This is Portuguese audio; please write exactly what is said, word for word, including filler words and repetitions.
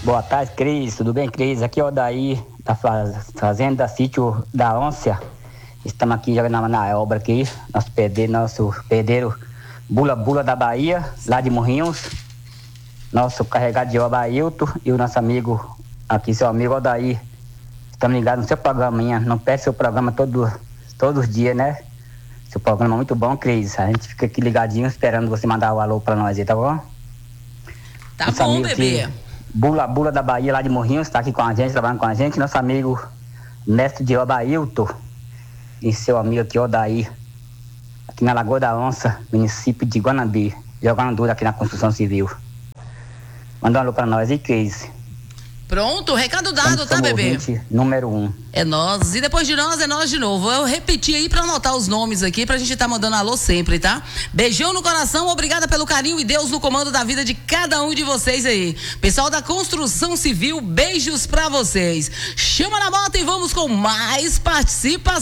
Boa tarde, Cris. Tudo bem, Cris? Aqui é o Odaí, da Fazenda Sítio da Onça. Estamos aqui jogando na, na obra aqui. Nosso pedreiro, nosso pedreiro Bula Bula da Bahia, lá de Morrinhos. Nosso carregado de obra Ailton e o nosso amigo, aqui seu amigo Odaí. Estamos ligados no seu programa, hein? Não perde seu programa todo, todos os dias, né? Seu programa é muito bom, Cris. A gente fica aqui ligadinho esperando você mandar o alô pra nós aí, tá bom? Tá Nosso bom, bebê. Aqui, Bula Bula da Bahia, lá de Morrinhos, está aqui com a gente, trabalhando com a gente. Nosso amigo mestre de obra Ailton e seu amigo aqui, Odaí, aqui na Lagoa da Onça, município de Guanambi, jogando duro aqui na construção civil. Manda um alô pra nós aí, Cris. Pronto, recado dado, tá, bebê? Ouvinte, número um. É nós. E depois de nós, é nós de novo. Eu repeti aí pra anotar os nomes aqui, pra gente tá mandando alô sempre, tá? Beijão no coração, obrigada pelo carinho e Deus no comando da vida de cada um de vocês aí. Pessoal da construção civil, beijos pra vocês. Chama na bota e vamos com mais participação.